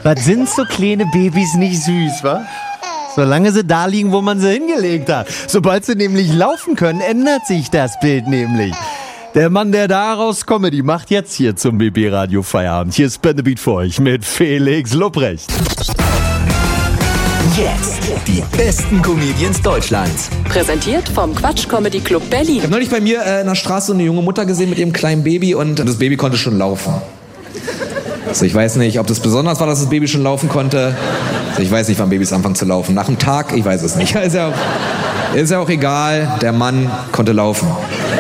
Was sind so kleine Babys nicht süß, wa? Solange sie da liegen, wo man sie hingelegt hat. Sobald sie nämlich laufen können, ändert sich das Bild nämlich. Der Mann, der daraus Comedy macht, jetzt hier zum BB Radio Feierabend. Hier ist Bendebeat für euch mit Felix Lobrecht. Jetzt die besten Comedians Deutschlands. Präsentiert vom Quatsch Comedy Club Berlin. Ich habe neulich bei mir in der Straße eine junge Mutter gesehen mit ihrem kleinen Baby und das Baby konnte schon laufen. Also ich weiß nicht, ob das besonders war, dass das Baby schon laufen konnte. Also ich weiß nicht, wann Babys anfangen zu laufen. Nach dem Tag, ich weiß es nicht. Ist ja auch egal, der Mann konnte laufen.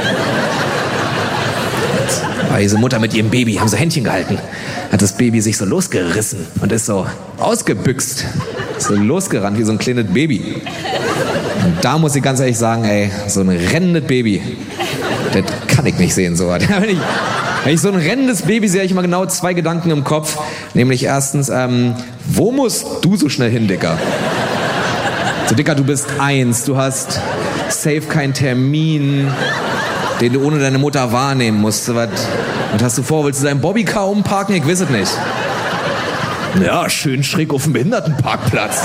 Aber diese Mutter mit ihrem Baby haben so Händchen gehalten. Hat das Baby sich so losgerissen und ist so ausgebüxt. So losgerannt wie so ein kleines Baby. Und da muss ich ganz ehrlich sagen, ey, so ein rennendes Baby, das kann ich nicht sehen, so. Wenn ich so ein rennendes Baby sehe, habe ich immer genau 2 Gedanken im Kopf. Nämlich erstens, wo musst du so schnell hin, Dicker? So, Dicker, du bist 1, du hast safe keinen Termin, den du ohne deine Mutter wahrnehmen musst. Was hast du vor? Willst du deinen Bobbycar umparken? Ich weiß es nicht. Ja, schön schräg auf dem Behindertenparkplatz.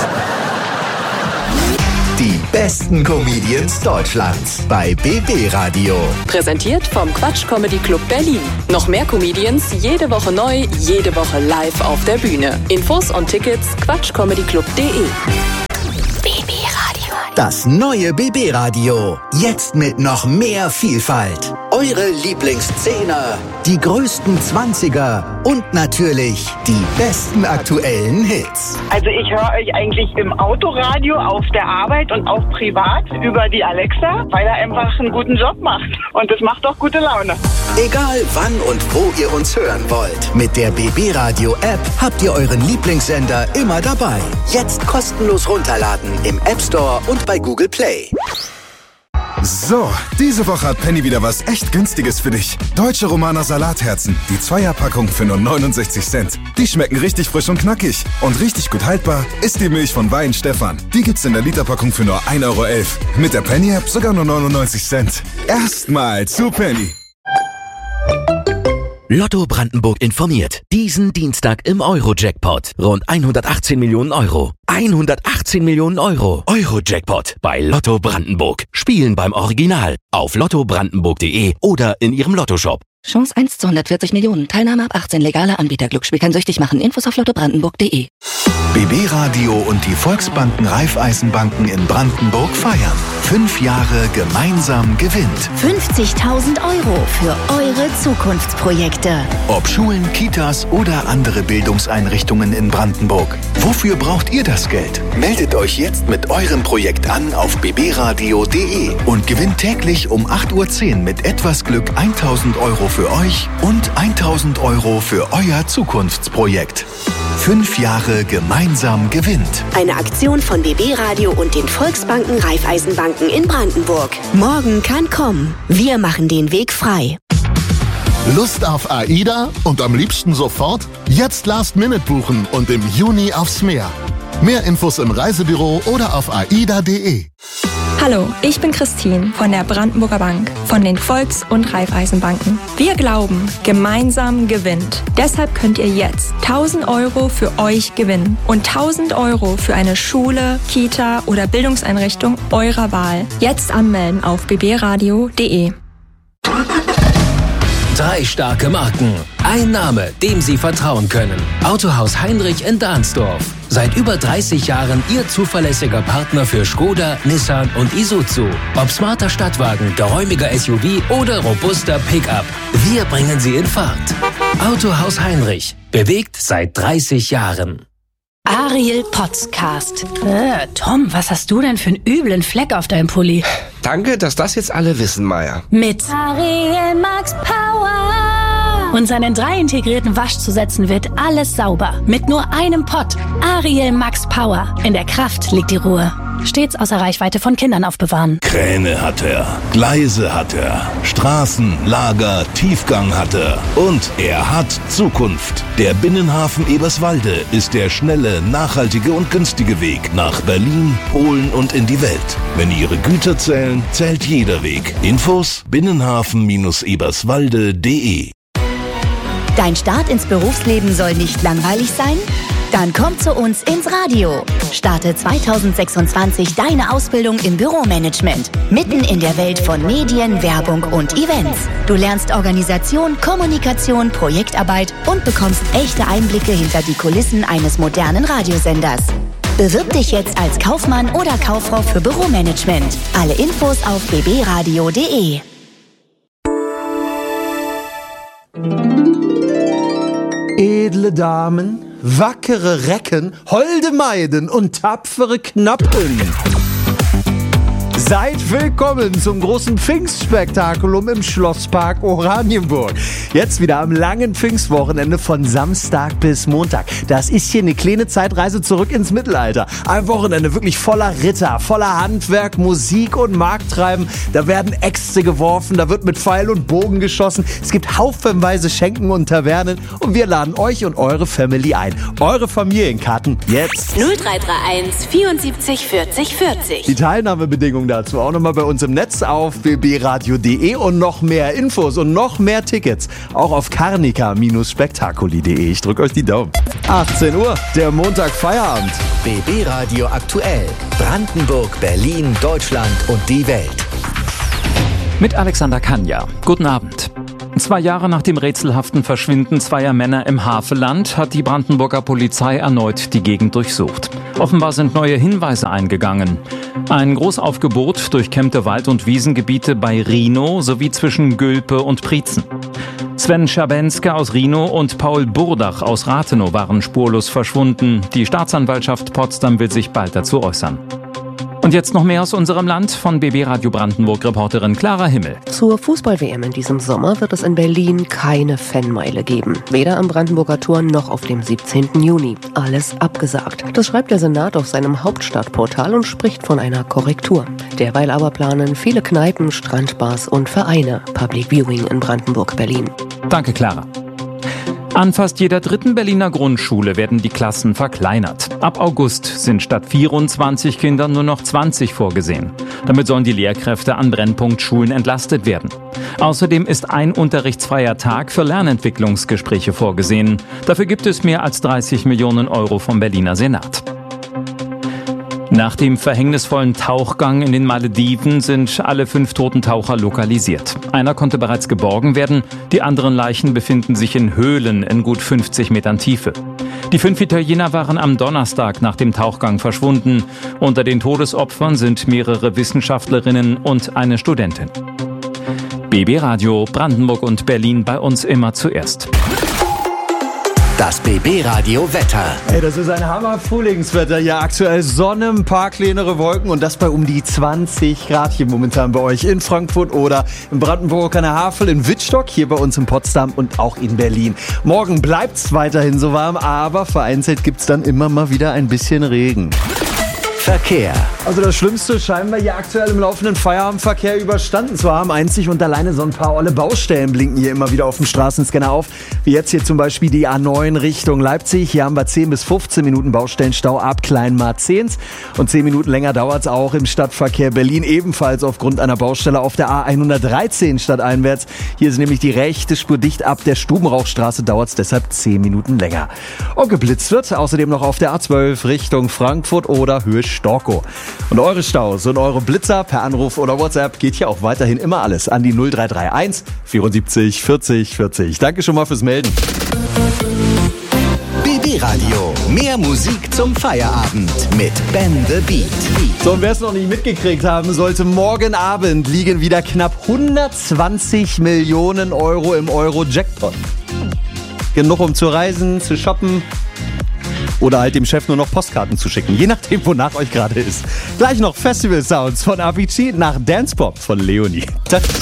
Die besten Comedians Deutschlands bei BB Radio. Präsentiert vom Quatsch Comedy Club Berlin. Noch mehr Comedians, jede Woche neu, jede Woche live auf der Bühne. Infos und Tickets quatschcomedyclub.de. BB Radio. Das neue BB Radio. Jetzt mit noch mehr Vielfalt. Eure Lieblingsszene, die größten 20er und natürlich die besten aktuellen Hits. Also ich höre euch eigentlich im Autoradio, auf der Arbeit und auch privat über die Alexa, weil er einfach einen guten Job macht. Und das macht auch gute Laune. Egal wann und wo ihr uns hören wollt. Mit der BB Radio App habt ihr euren Lieblingssender immer dabei. Jetzt kostenlos runterladen im App Store und bei Google Play. So, diese Woche hat Penny wieder was echt Günstiges für dich. Deutsche Romaner Salatherzen, die 2er-Packung für nur 69 Cent. Die schmecken richtig frisch und knackig. Und richtig gut haltbar ist die Milch von Weihenstephan. Die gibt's in der Literpackung für nur 1,11 Euro. Mit der Penny-App sogar nur 99 Cent. Erstmal zu Penny. Lotto Brandenburg informiert. Diesen Dienstag im Euro-Jackpot. Rund 118 Millionen Euro. 118 Millionen Euro. Euro-Jackpot bei Lotto Brandenburg. Spielen beim Original. Auf lottobrandenburg.de oder in Ihrem Lottoshop. Chance 1 zu 140 Millionen. Teilnahme ab 18. Legaler Anbieter. Glücksspiel kann süchtig machen. Infos auf lottobrandenburg.de. BB Radio und die Volksbanken Raiffeisenbanken in Brandenburg feiern. 5 Jahre gemeinsam gewinnt. 50.000 Euro für eure Zukunftsprojekte. Ob Schulen, Kitas oder andere Bildungseinrichtungen in Brandenburg. Wofür braucht ihr das Geld? Meldet euch jetzt mit eurem Projekt an auf bbradio.de und gewinnt täglich um 8:10 Uhr mit etwas Glück 1.000 Euro für euch und 1.000 Euro für euer Zukunftsprojekt. 5 Jahre gemeinsam gewinnt. Eine Aktion von BB Radio und den Volksbanken Raiffeisenbanken in Brandenburg. Morgen kann kommen. Wir machen den Weg frei. Lust auf AIDA und am liebsten sofort? Jetzt Last Minute buchen und im Juni aufs Meer. Mehr Infos im Reisebüro oder auf aida.de. Hallo, ich bin Christine von der Brandenburger Bank, von den Volks- und Raiffeisenbanken. Wir glauben, gemeinsam gewinnt. Deshalb könnt ihr jetzt 1.000 Euro für euch gewinnen und 1.000 Euro für eine Schule, Kita oder Bildungseinrichtung eurer Wahl. Jetzt anmelden auf bbradio.de. 3 starke Marken. Ein Name, dem Sie vertrauen können. Autohaus Heinrich in Dahnsdorf. Seit über 30 Jahren Ihr zuverlässiger Partner für Skoda, Nissan und Isuzu. Ob smarter Stadtwagen, geräumiger SUV oder robuster Pickup. Wir bringen Sie in Fahrt. Autohaus Heinrich. Bewegt seit 30 Jahren. Ariel Podcast. Tom, was hast du denn für einen üblen Fleck auf deinem Pulli? Danke, dass das jetzt alle wissen, Maya. Mit Ariel Max Power. Und seinen 3 integrierten Waschzusätzen wird alles sauber. Mit nur einem Pott. Ariel Max Power. In der Kraft liegt die Ruhe. Stets außer Reichweite von Kindern aufbewahren. Kräne hat er, Gleise hat er, Straßen, Lager, Tiefgang hat er. Und er hat Zukunft. Der Binnenhafen Eberswalde ist der schnelle, nachhaltige und günstige Weg nach Berlin, Polen und in die Welt. Wenn Ihre Güter zählen, zählt jeder Weg. Infos binnenhafen-eberswalde.de. Dein Start ins Berufsleben soll nicht langweilig sein? Dann komm zu uns ins Radio. Starte 2026 deine Ausbildung im Büromanagement. Mitten in der Welt von Medien, Werbung und Events. Du lernst Organisation, Kommunikation, Projektarbeit und bekommst echte Einblicke hinter die Kulissen eines modernen Radiosenders. Bewirb dich jetzt als Kaufmann oder Kauffrau für Büromanagement. Alle Infos auf bbradio.de. Edle Damen, wackere Recken, holde Maiden und tapfere Knappen. Seid willkommen zum großen Pfingstspektakulum im Schlosspark Oranienburg. Jetzt wieder am langen Pfingstwochenende von Samstag bis Montag. Das ist hier eine kleine Zeitreise zurück ins Mittelalter. Ein Wochenende wirklich voller Ritter, voller Handwerk, Musik und Markttreiben. Da werden Äxte geworfen, da wird mit Pfeil und Bogen geschossen. Es gibt haufenweise Schenken und Tavernen. Und wir laden euch und eure Family ein. Eure Familienkarten jetzt. 0331 74 40 40. Die Teilnahmebedingungen dazu auch nochmal bei uns im Netz auf bbradio.de und noch mehr Infos und noch mehr Tickets auch auf carnica-spektakuli.de. Ich drücke euch die Daumen. 18 Uhr, der Montag Feierabend. BB Radio aktuell. Brandenburg, Berlin, Deutschland und die Welt. Mit Alexander Kanja. Guten Abend. 2 Jahre nach dem rätselhaften Verschwinden zweier Männer im Havelland hat die Brandenburger Polizei erneut die Gegend durchsucht. Offenbar sind neue Hinweise eingegangen. Ein Großaufgebot durchkämmte Wald- und Wiesengebiete bei Rhinow sowie zwischen Gülpe und Prietzen. Sven Schabenske aus Rhinow und Paul Burdach aus Rathenow waren spurlos verschwunden. Die Staatsanwaltschaft Potsdam will sich bald dazu äußern. Und jetzt noch mehr aus unserem Land von BB Radio Brandenburg-Reporterin Clara Himmel. Zur Fußball-WM in diesem Sommer wird es in Berlin keine Fanmeile geben. Weder am Brandenburger Tor noch auf dem 17. Juni. Alles abgesagt. Das schreibt der Senat auf seinem Hauptstadtportal und spricht von einer Korrektur. Derweil aber planen viele Kneipen, Strandbars und Vereine Public Viewing in Brandenburg-Berlin. Danke, Clara. An fast jeder 3. Berliner Grundschule werden die Klassen verkleinert. Ab August sind statt 24 Kindern nur noch 20 vorgesehen. Damit sollen die Lehrkräfte an Brennpunktschulen entlastet werden. Außerdem ist ein unterrichtsfreier Tag für Lernentwicklungsgespräche vorgesehen. Dafür gibt es mehr als 30 Millionen Euro vom Berliner Senat. Nach dem verhängnisvollen Tauchgang in den Malediven sind alle 5 toten Taucher lokalisiert. Einer konnte bereits geborgen werden, die anderen Leichen befinden sich in Höhlen in gut 50 Metern Tiefe. Die 5 Italiener waren am Donnerstag nach dem Tauchgang verschwunden. Unter den Todesopfern sind mehrere Wissenschaftlerinnen und eine Studentin. BB Radio Brandenburg und Berlin bei uns immer zuerst. Das BB Radio Wetter. Hey, das ist ein Hammer-Frühlingswetter. Ja, aktuell Sonne, ein paar kleinere Wolken und das bei um die 20 Grad hier momentan bei euch in Frankfurt oder in Brandenburg an der Havel, in Wittstock, hier bei uns in Potsdam und auch in Berlin. Morgen bleibt's weiterhin so warm, aber vereinzelt gibt's dann immer mal wieder ein bisschen Regen. Verkehr. Also das Schlimmste scheinbar hier aktuell im laufenden Feierabendverkehr überstanden zu haben. Einzig und alleine so ein paar olle Baustellen blinken hier immer wieder auf dem Straßenscanner auf. Wie jetzt hier zum Beispiel die A9 Richtung Leipzig. Hier haben wir 10 bis 15 Minuten Baustellenstau ab Kleinmarzehns. Und 10 Minuten länger dauert es auch im Stadtverkehr Berlin. Ebenfalls aufgrund einer Baustelle auf der A113 stadteinwärts. Hier ist nämlich die rechte Spur dicht. Ab der Stubenrauchstraße dauert es deshalb 10 Minuten länger. Und geblitzt wird außerdem noch auf der A12 Richtung Frankfurt oder Höhe Storkow. Und eure Staus und eure Blitzer per Anruf oder WhatsApp geht hier auch weiterhin immer alles an die 0331 74 40 40. Danke schon mal fürs Melden. BB Radio. Mehr Musik zum Feierabend mit Ben the Beat. So, und wer es noch nicht mitgekriegt haben sollte, morgen Abend liegen wieder knapp 120 Millionen Euro im Euro-Jackpot. Genug, um zu reisen, zu shoppen oder halt dem Chef nur noch Postkarten zu schicken, je nachdem, wonach euch gerade ist. Gleich noch Festival Sounds von Avicii nach Dance Pop von Leonie.